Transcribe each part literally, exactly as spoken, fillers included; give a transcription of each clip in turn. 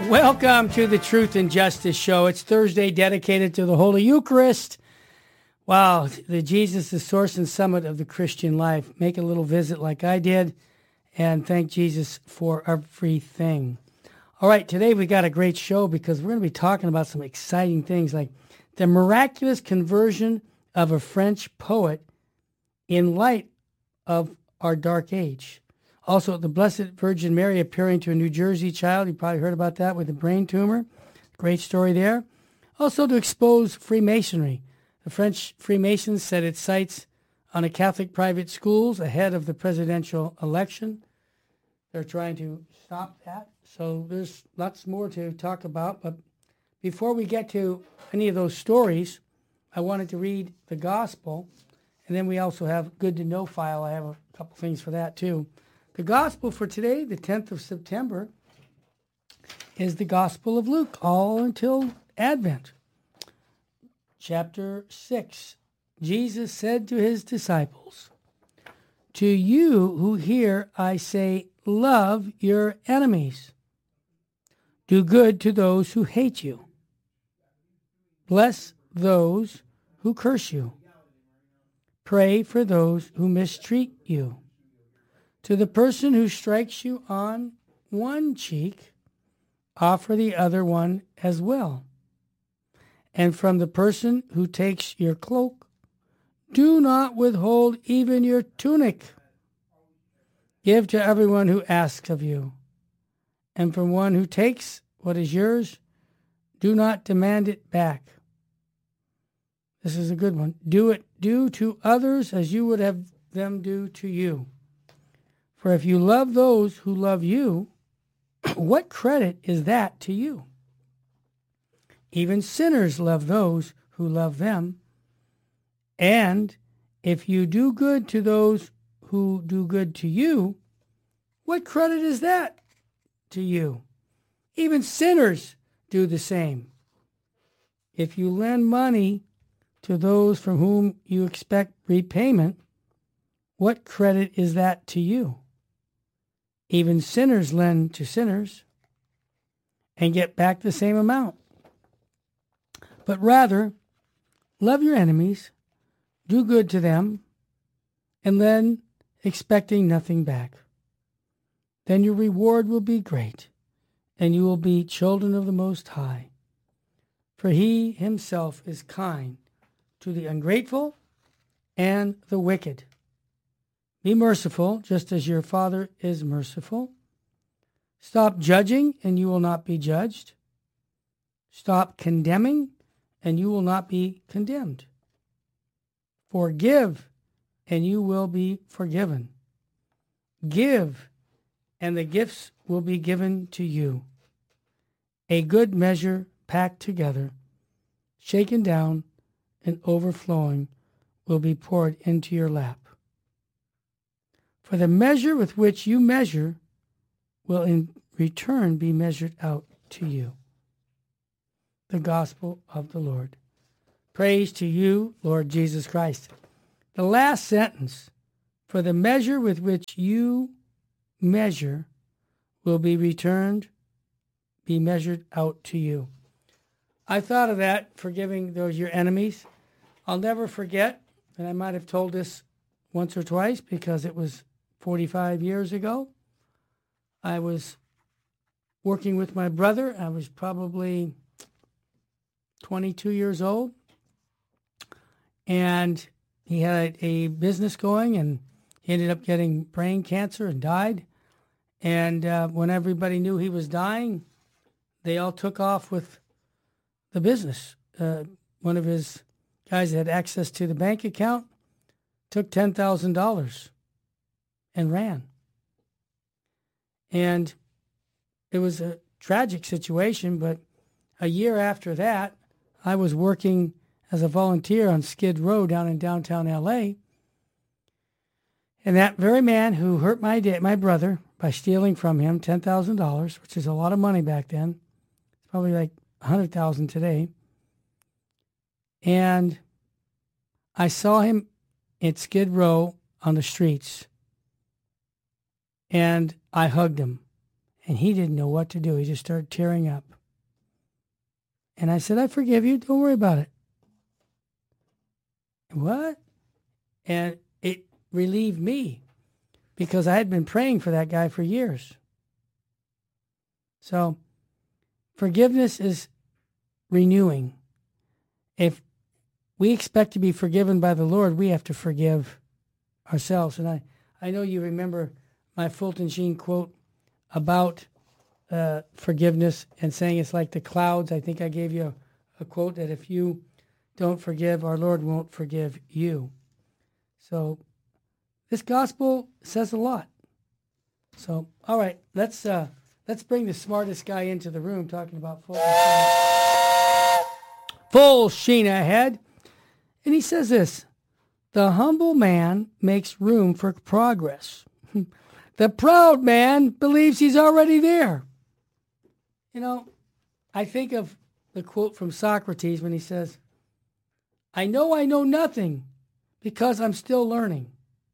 Welcome to the Truth and Justice Show. It's Thursday, dedicated to the Holy Eucharist. Wow, the Jesus, the source and summit of the Christian life. Make a little visit like I did and thank Jesus for everything. All right, today we got a great show because we're going to be talking about some exciting things like the miraculous conversion of a French poet in light of our dark age. Also, the Blessed Virgin Mary appearing to a New Jersey child. You probably heard about that with a brain tumor. Great story there. Also, to expose Freemasonry. The French Freemasons set its sights on a Catholic private schools ahead of the presidential election. They're trying to stop that. So there's lots more to talk about. But before we get to any of those stories, I wanted to read the gospel. And then we also have Good to Know file. I have a couple things for that too. The gospel for today, the tenth of September, is the Gospel of Luke, all until Advent. Chapter six, Jesus said to his disciples, "To you who hear I say, love your enemies. Do good to those who hate you. Bless those who curse you. Pray for those who mistreat you. To the person who strikes you on one cheek, offer the other one as well. And from the person who takes your cloak, do not withhold even your tunic. Give to everyone who asks of you. And from one who takes what is yours, do not demand it back." This is a good one. Do it, do to others as you would have them do to you. For if you love those who love you, what credit is that to you? Even sinners love those who love them. And if you do good to those who do good to you, what credit is that to you? Even sinners do the same. If you lend money to those from whom you expect repayment, what credit is that to you? Even sinners lend to sinners and get back the same amount. But rather, love your enemies, do good to them, and lend expecting nothing back. Then your reward will be great, and you will be children of the Most High. For he himself is kind to the ungrateful and the wicked. Be merciful, just as your Father is merciful. Stop judging, and you will not be judged. Stop condemning, and you will not be condemned. Forgive, and you will be forgiven. Give, and the gifts will be given to you. A good measure packed together, shaken down, and overflowing will be poured into your lap. For the measure with which you measure will in return be measured out to you." The Gospel of the Lord. Praise to you, Lord Jesus Christ. The last sentence, for the measure with which you measure will be returned, be measured out to you. I thought of that, forgiving those your enemies. I'll never forget, and I might have told this once or twice because it was forty-five years ago. I was working with my brother. I was probably twenty-two years old. And he had a business going, and he ended up getting brain cancer and died. And uh, when everybody knew he was dying, they all took off with the business. Uh, one of his guys that had access to the bank account took ten thousand dollars and ran. And it was a tragic situation, but a year after that, I was working as a volunteer on Skid Row down in downtown L A. And that very man who hurt my da- my brother by stealing from him ten thousand dollars, which is a lot of money back then, it's probably like one hundred thousand dollars today. And I saw him at Skid Row on the streets. And I hugged him. And he didn't know what to do. He just started tearing up. And I said, I forgive you. Don't worry about it. What? And it relieved me because I had been praying for that guy for years. So forgiveness is renewing. If we expect to be forgiven by the Lord, we have to forgive ourselves. And I, I know you remember my Fulton Sheen quote about uh, forgiveness and saying it's like the clouds. I think I gave you a, a quote that if you don't forgive, our Lord won't forgive you. So this gospel says a lot. So, all right, let's uh, let's bring the smartest guy into the room talking about Fulton Sheen. Full Sheen ahead. And he says this, the humble man makes room for progress. The proud man believes he's already there. You know, I think of the quote from Socrates when he says, I know I know nothing because I'm still learning.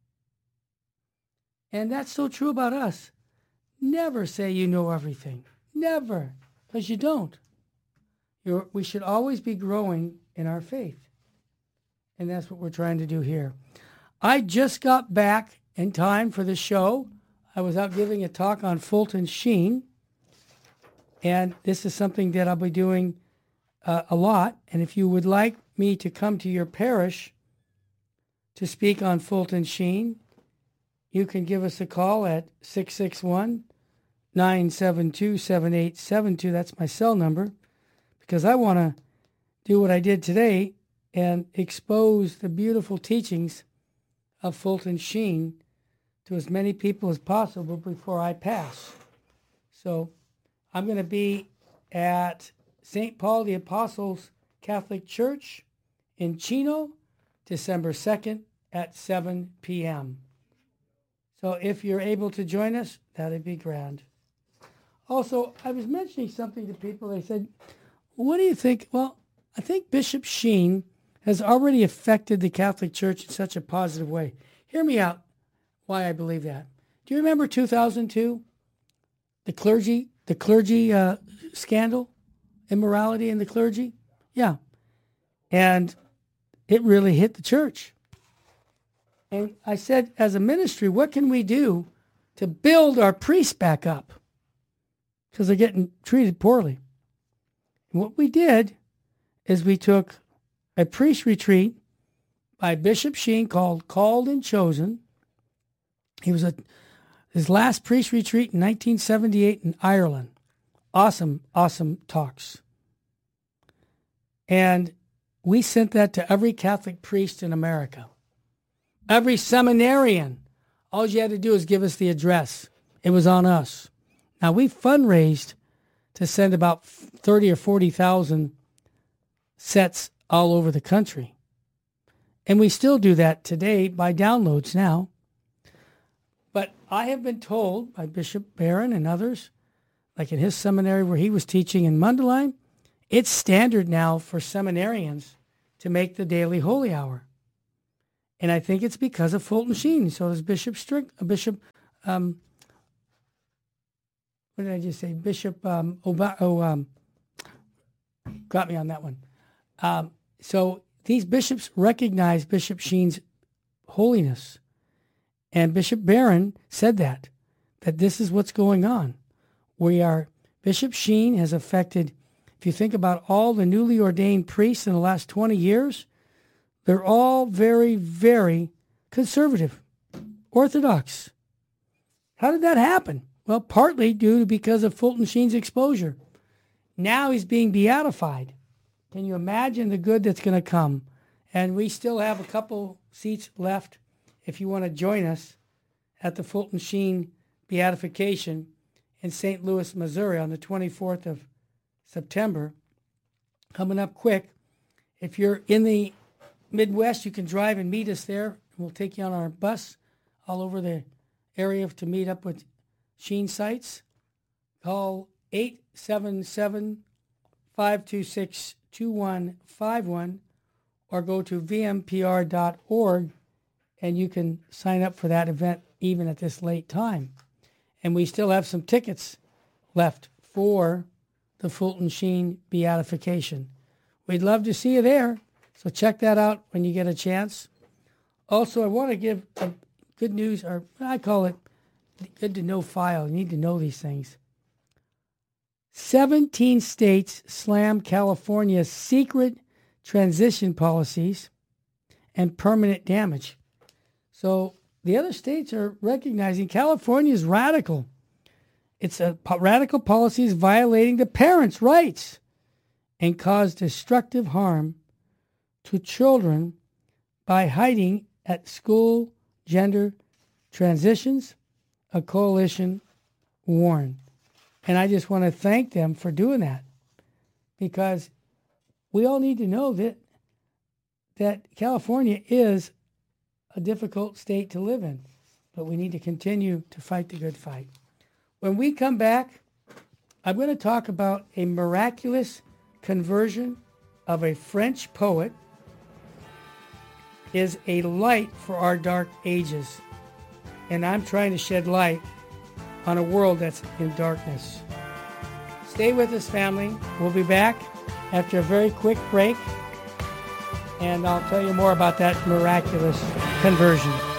And that's so true about us. Never say you know everything. Never, because you don't. You're, we should always be growing in our faith. And that's what we're trying to do here. I just got back in time for the show. I was out giving a talk on Fulton Sheen. And this is something that I'll be doing uh, a lot. And if you would like me to come to your parish to speak on Fulton Sheen, you can give us a call at six six one, nine seven two, seven eight seven two. That's my cell number. Because I want to do what I did today and expose the beautiful teachings of Fulton Sheen to as many people as possible before I pass. So I'm going to be at Saint Paul the Apostles Catholic Church in Chino, December second at seven p.m. So if you're able to join us, that'd be grand. Also, I was mentioning something to people. They said, what do you think? Well, I think Bishop Sheen has already affected the Catholic Church in such a positive way. Hear me out why I believe that. Do you remember two thousand two? The clergy, the clergy uh, scandal, immorality in the clergy? Yeah. And it really hit the church. And I said, as a ministry, what can we do to build our priests back up? Because they're getting treated poorly. And what we did is we took a priest retreat by Bishop Sheen called Called and Chosen. He was a his last priest retreat in nineteen seventy-eight in Ireland. Awesome, awesome talks. And we sent that to every Catholic priest in America. Every seminarian. All you had to do is give us the address. It was on us. Now, we fundraised to send about thirty or forty thousand sets all over the country. And we still do that today by downloads now. But I have been told by Bishop Barron and others, like in his seminary where he was teaching in Mundelein, it's standard now for seminarians to make the daily holy hour. And I think it's because of Fulton Sheen. So is Bishop Strick, uh, Bishop, um, what did I just say? Bishop, um, Oba, oh, um, got me on that one. Um, so these bishops recognize Bishop Sheen's holiness. And Bishop Barron said that, that this is what's going on. We are, Bishop Sheen has affected, if you think about all the newly ordained priests in the last twenty years, they're all very, very conservative, orthodox. How did that happen? Well, partly due to because of Fulton Sheen's exposure. Now he's being beatified. Can you imagine the good that's going to come? And we still have a couple seats left if you want to join us at the Fulton Sheen beatification in Saint Louis, Missouri on the twenty-fourth of September. Coming up quick. If you're in the Midwest, you can drive and meet us there. We'll take you on our bus all over the area to meet up with Sheen sites. Call eight seven seven, five two six, two one five one or go to v m p r dot org and you can sign up for that event even at this late time. And we still have some tickets left for the Fulton Sheen beatification. We'd love to see you there, so check that out when you get a chance. Also, I want to give a good news, or I call it good to know file. You need to know these things. seventeen states slammed California's secret transition policies and permanent damage. So the other states are recognizing California is radical. It's a radical policies violating the parents' rights and cause destructive harm to children by hiding at school gender transitions, a coalition warned. And I just want to thank them for doing that, because we all need to know that that California is a difficult state to live in, but we need to continue to fight the good fight. When we come back, I'm going to talk about a miraculous conversion of a French poet is a light for our dark ages. And I'm trying to shed light on a world that's in darkness. Stay with us, family. We'll be back after a very quick break, and I'll tell you more about that miraculous conversion.